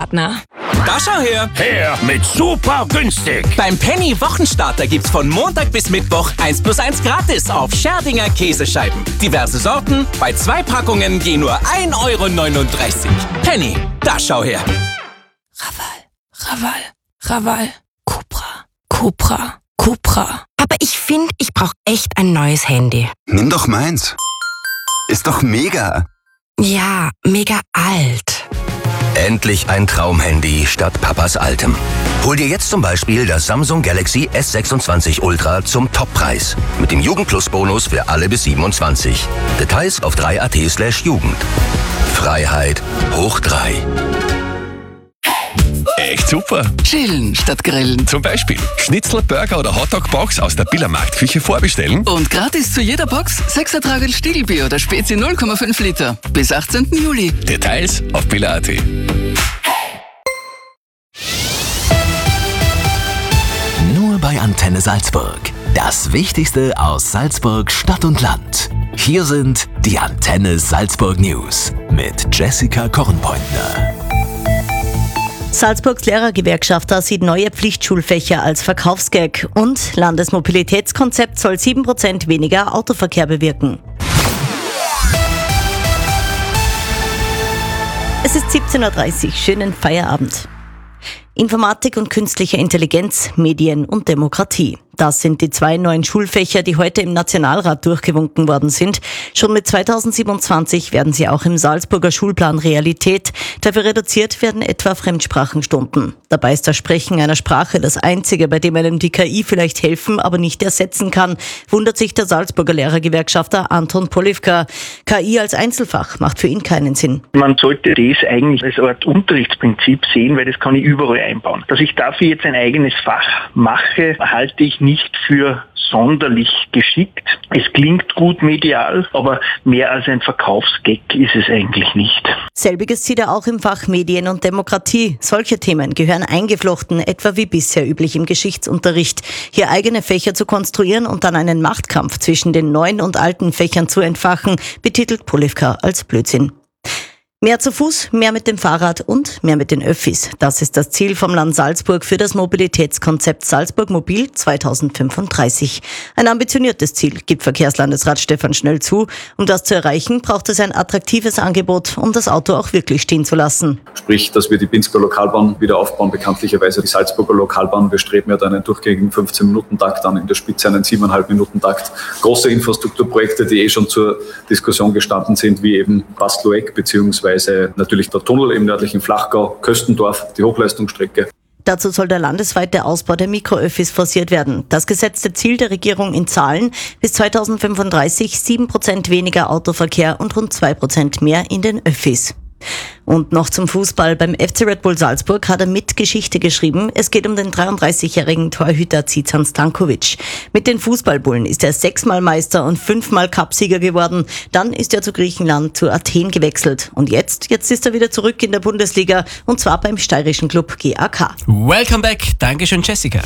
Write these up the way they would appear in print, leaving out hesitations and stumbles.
Werbepartner. Da schau her! Her mit super günstig! Beim Penny Wochenstarter gibt's von Montag bis Mittwoch 1+1 gratis auf Scherdinger Käsescheiben. Diverse Sorten, bei 2 Packungen je nur 1,39 €. Penny, da schau her! Raval. Cupra. Aber ich finde, ich brauche echt ein neues Handy. Nimm doch meins. Ist doch mega. Ja, mega alt. Endlich ein Traumhandy statt Papas altem. Hol dir jetzt zum Beispiel das Samsung Galaxy S26 Ultra zum Toppreis. Mit dem Jugend-Plus-Bonus für alle bis 27. Details auf 3.at/Jugend. Freiheit hoch 3. Echt super. Chillen statt grillen. Zum Beispiel Schnitzel, Burger oder Hotdog-Box aus der Billermarktküche vorbestellen. Und gratis zu jeder Box 6er Tragel Stiegelbier oder Spezi 0,5 Liter. Bis 18. Juli. Details auf biller.at. Nur bei Antenne Salzburg. Das Wichtigste aus Salzburg, Stadt und Land. Hier sind die Antenne Salzburg News mit Jessica Kornpointner. Salzburgs Lehrergewerkschafter sieht neue Pflichtschulfächer als Verkaufsgag und Landesmobilitätskonzept soll 7% weniger Autoverkehr bewirken. Es ist 17:30 Uhr, schönen Feierabend. Informatik und künstliche Intelligenz, Medien und Demokratie. Das sind die 2 neuen Schulfächer, die heute im Nationalrat durchgewunken worden sind. Schon mit 2027 werden sie auch im Salzburger Schulplan Realität. Dafür reduziert werden etwa Fremdsprachenstunden. Dabei ist das Sprechen einer Sprache das Einzige, bei dem einem die KI vielleicht helfen, aber nicht ersetzen kann, wundert sich der Salzburger Lehrergewerkschafter Anton Polivka. KI als Einzelfach macht für ihn keinen Sinn. Man sollte das eigentlich als Art Unterrichtsprinzip sehen, weil das kann ich überall einbauen. Dass ich dafür jetzt ein eigenes Fach mache, halte ich nicht für sonderlich geschickt. Es klingt gut medial, aber mehr als ein Verkaufsgag ist es eigentlich nicht. Selbiges sieht er auch im Fach Medien und Demokratie. Solche Themen gehören eingeflochten, etwa wie bisher üblich im Geschichtsunterricht. Hier eigene Fächer zu konstruieren und dann einen Machtkampf zwischen den neuen und alten Fächern zu entfachen, betitelt Polivka als Blödsinn. Mehr zu Fuß, mehr mit dem Fahrrad und mehr mit den Öffis. Das ist das Ziel vom Land Salzburg für das Mobilitätskonzept Salzburg Mobil 2035. Ein ambitioniertes Ziel, gibt Verkehrslandesrat Stefan Schnöll zu. Um das zu erreichen, braucht es ein attraktives Angebot, um das Auto auch wirklich stehen zu lassen. Sprich, dass wir die Pinsker Lokalbahn wieder aufbauen, bekanntlicherweise die Salzburger Lokalbahn. Wir streben ja dann einen durchgängigen 15-Minuten-Takt an, in der Spitze einen 7,5-Minuten-Takt. Große Infrastrukturprojekte, die schon zur Diskussion gestanden sind, wie eben Bastloeck bzw. natürlich der Tunnel im nördlichen Flachgau, Köstendorf, die Hochleistungsstrecke. Dazu soll der landesweite Ausbau der Mikroöffis forciert werden. Das gesetzte Ziel der Regierung in Zahlen: bis 2035 7% weniger Autoverkehr und rund 2% mehr in den Öffis. Und noch zum Fußball. Beim FC Red Bull Salzburg hat er mit Geschichte geschrieben. Es geht um den 33-jährigen Torhüter Zizan Stankovic. Mit den Fußballbullen ist er 6-mal Meister und 5-mal Cupsieger geworden. Dann ist er zu Griechenland, zu Athen gewechselt. Und jetzt ist er wieder zurück in der Bundesliga, und zwar beim steirischen Club GAK. Welcome back. Dankeschön, Jessica.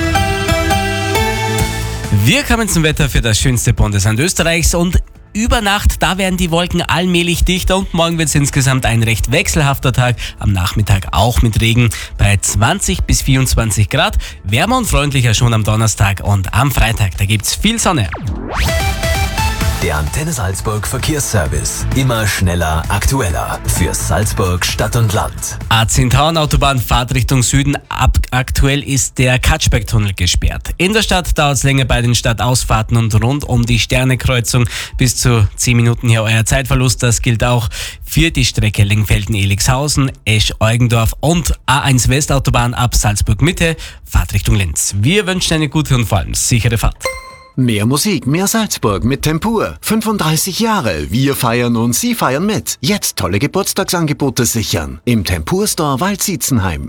Wir kommen zum Wetter für das schönste Bundesland Österreichs und über Nacht, da werden die Wolken allmählich dichter und morgen wird es insgesamt ein recht wechselhafter Tag. Am Nachmittag auch mit Regen bei 20 bis 24 Grad. Wärmer und freundlicher schon am Donnerstag und am Freitag, da gibt's viel Sonne. Der Antenne Salzburg Verkehrsservice. Immer schneller, aktueller. Für Salzburg, Stadt und Land. A10 Tauern Autobahn, Fahrtrichtung Süden. Aktuell ist der Katschbergtunnel gesperrt. In der Stadt dauert es länger bei den Stadtausfahrten und rund um die Sternekreuzung. Bis zu 10 Minuten hier euer Zeitverlust. Das gilt auch für die Strecke Lengfelden-Elixhausen, Esch-Eugendorf und A1 Westautobahn ab Salzburg Mitte, Fahrtrichtung Linz. Wir wünschen eine gute und vor allem sichere Fahrt. Mehr Musik, mehr Salzburg mit Tempur. 35 Jahre. Wir feiern und Sie feiern mit. Jetzt tolle Geburtstagsangebote sichern. Im Tempur Store Waldsietzenheim.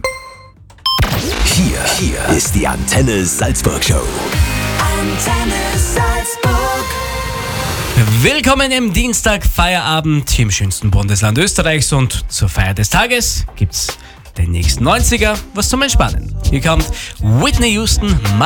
Hier ist die Antenne Salzburg Show. Antenne Salzburg. Willkommen im Dienstag Feierabend im schönsten Bundesland Österreichs, und zur Feier des Tages gibt's den nächsten 90er, was zum Entspannen. Hier kommt Whitney Houston,